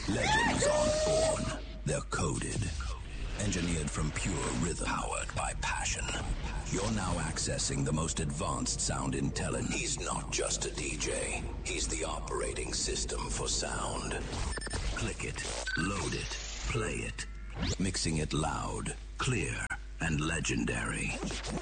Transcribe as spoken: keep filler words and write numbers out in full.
Legends aren't born, they're coded. Engineered from pure rhythm, powered by passion. You're now accessing the most advanced sound intelligence. He's not just a D J, he's the operating system for sound. Click it, load it, play it. Mixing it loud, clear, and legendary.